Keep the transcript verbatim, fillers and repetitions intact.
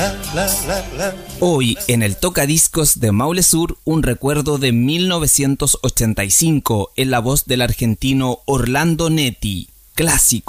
Hoy en el Tocadiscos de Maule Sur, un recuerdo de mil novecientos ochenta y cinco en la voz del argentino Orlando Netti, clásico.